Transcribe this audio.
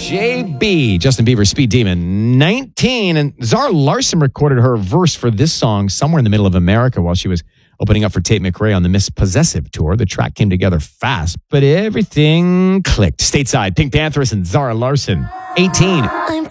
JB, Justin Bieber, Speed Demon, 19. And Zara Larsson recorded her verse for this song somewhere in the middle of America while she was opening up for Tate McRae on the Miss Possessive tour. The track came together fast, but everything clicked. Stateside, Pink Pantheress and Zara Larsson, 18.